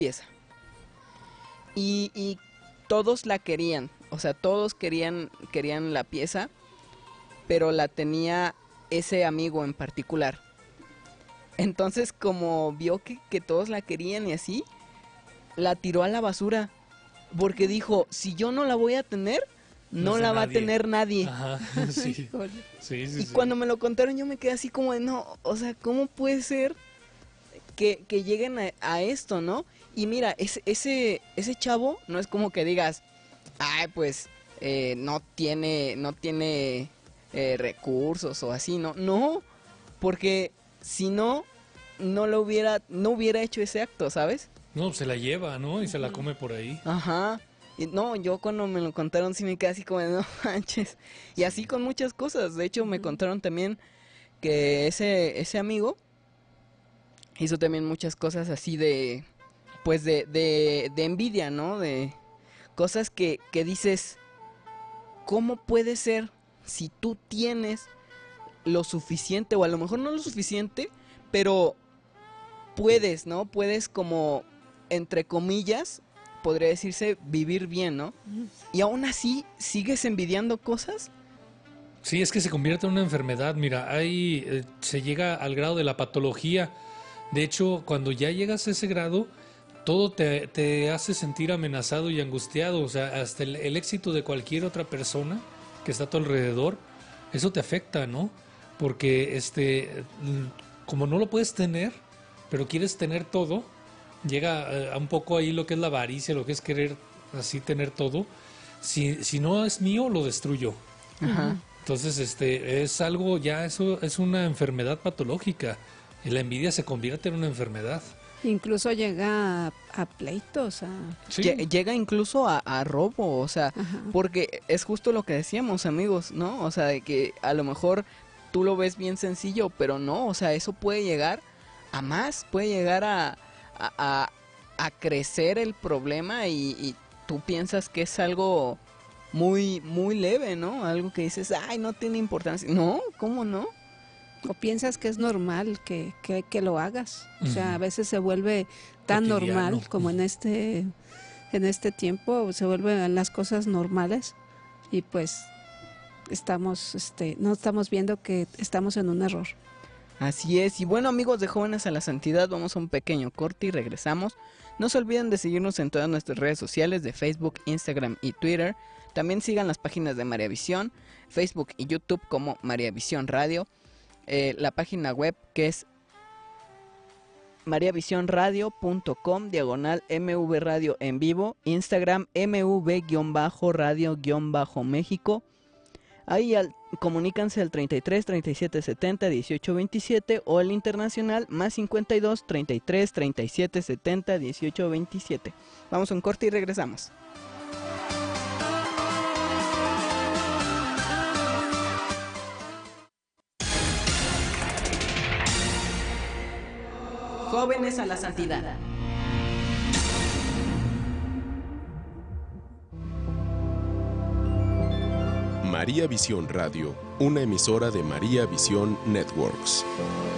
pieza. Y todos la querían, o sea, todos querían la pieza, pero la tenía ese amigo en particular. Entonces, como vio que todos la querían y así, la tiró a la basura, porque dijo, si yo no la voy a tener, No no es de la va a nadie. tener nadie. Ajá, sí. Híjole. Sí, sí, Y sí. cuando me lo contaron yo me quedé así como de, no, o sea, ¿cómo puede ser que lleguen a esto, no? Y mira, ese chavo no es como que digas, ay, pues no tiene recursos o así, ¿no? No, porque si no, no hubiera hecho ese acto, ¿sabes? No, se la lleva, ¿no? Y se la come por ahí. Ajá. Y no, yo cuando me lo contaron sí me quedé así como de, no manches. Y así con muchas cosas. De hecho, me contaron también que ese amigo hizo también muchas cosas así de, pues de envidia, ¿no? De cosas que dices, ¿cómo puede ser si tú tienes lo suficiente, o a lo mejor no lo suficiente, pero puedes, ¿no? Puedes como, entre comillas, podría decirse, vivir bien, ¿no? Y aún así, ¿sigues envidiando cosas? Sí, es que se convierte en una enfermedad. Mira, ahí se llega al grado de la patología. De hecho, cuando ya llegas a ese grado, todo te hace sentir amenazado y angustiado. O sea, hasta el éxito de cualquier otra persona que está a tu alrededor, eso te afecta, ¿no? Porque como no lo puedes tener, pero quieres tener todo, llega a un poco ahí lo que es la avaricia, lo que es querer así tener todo. Si no es mío, lo destruyo. Ajá. Entonces, es algo ya, eso es una enfermedad patológica. Y la envidia se convierte en una enfermedad. Incluso llega a pleitos, Sí. Llega incluso a robo, o sea, Ajá. porque es justo lo que decíamos, amigos, ¿no? O sea, de que a lo mejor tú lo ves bien sencillo, pero no, o sea, eso puede llegar a más, puede llegar a crecer el problema y tú piensas que es algo muy, muy leve, ¿no? Algo que dices, ay, no tiene importancia. No, ¿cómo no? O piensas que es normal que lo hagas. O sea, a Ujú. veces se vuelve tan Cotidiano. normal como en este tiempo, se vuelven las cosas normales y pues no estamos viendo que estamos en un error. Así es, y bueno amigos de Jóvenes a la Santidad, vamos a un pequeño corte y regresamos. No se olviden de seguirnos en todas nuestras redes sociales de Facebook, Instagram y Twitter. También sigan las páginas de María Visión, Facebook y YouTube como María Visión Radio. La página web que es mariavisionradio.com/MV Radio en vivo. Instagram MV-radio-México. Ahí comunícanse al 33 37 70 18 27 o al internacional más 52 33 37 70 18 27. Vamos a un corte y regresamos. Jóvenes a la Santidad. María Visión Radio, una emisora de María Visión Networks.